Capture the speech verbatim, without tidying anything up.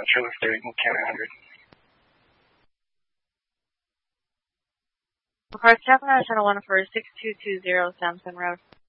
trailer thirty, County one hundred. Car Chapman, Channel one for six two two zero Sampson Road.